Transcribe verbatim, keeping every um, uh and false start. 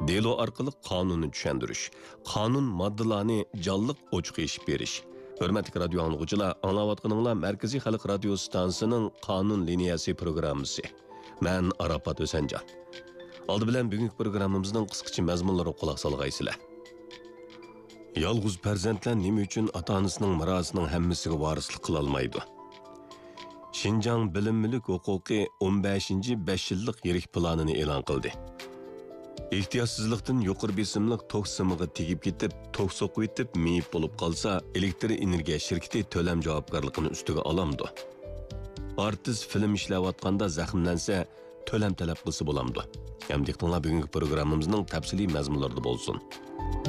delo orqali qonunni tushuntirish, qonun moddalarini jonliq ochiq eshib berish. Hurmatli radio anglovchilar, anglayotganinglar Markaziy xalq radio stansiyasining qonun liniyasi programmasi. Men Arafat O'sanjon. Oldi bilan bugungi programmamizning qisqacha mazmunlariga quloq solgaysizlar. Yolg'iz farzandlar nima uchun ota-onasining mirosining hammasiga varislik qila olmaydi? Xinjiang bilim mulk huquqi o'n beshinchi besh yillik yirik planini e'lon qildi. Ehtiyotsizlikdan yuqori besimli tok simiga tegib ketib, tok so'qib etib, miyib bo'lib qolsa, elektr energiya shirkati to'lam javobgarligini ustiga olamdi. Artist film ishlayotganda zaxmlansa, to'lam talab qilsa bo'lamdi. Ham diqqatinglar bugungi programmamizning tafsiliy mazmunlarida bo'lsin.